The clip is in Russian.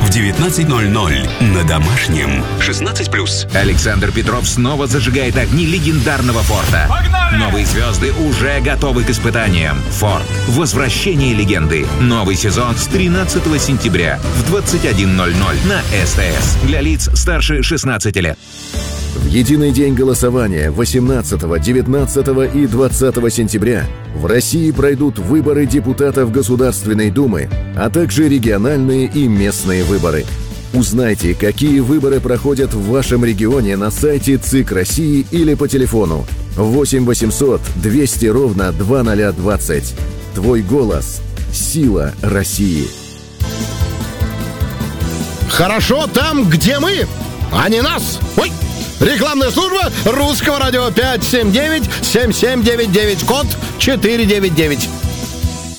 в 19:00 на Домашнем. 16+. Александр Петров снова зажигает огни легендарного Форда. Погнали! Новые звезды уже готовы к испытаниям. Форд. Возвращение легенды. Новый сезон с 13 сентября в 21:00 на СТС. Для лиц старше 16 лет. В единый день голосования 18, 19 и 20 сентября в России пройдут выборы депутатов Государственной Думы, а также региональные и местные выборы. Узнайте, какие выборы проходят в вашем регионе на сайте ЦИК России или по телефону 8 800 200 ровно 2020. Твой голос – сила России. Хорошо там, где мы, а не нас. Ой! Рекламная служба русского радио 579-7799, код 499.